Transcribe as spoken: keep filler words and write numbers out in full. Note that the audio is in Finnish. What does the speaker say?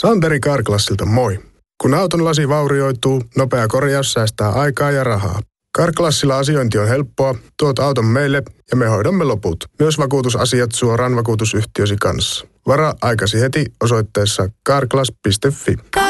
Santeri Carglassilta moi. Kun auton lasi vaurioituu, nopea korjaus säästää aikaa ja rahaa. Carglassilla asiointi on helppoa, tuot auton meille ja me hoidamme loput. Myös vakuutusasiat suoraan vakuutusyhtiösi kanssa. Varaa aikasi heti osoitteessa carglass piste fi.